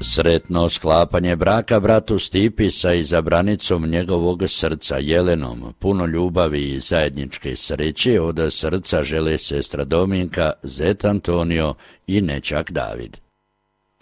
Sretno sklapanje braka bratu Stipi sa izabranicom njegovog srca Jelenom, puno ljubavi i zajedničke sreće od srca žele sestra Dominka, zet Antonio i nećak David.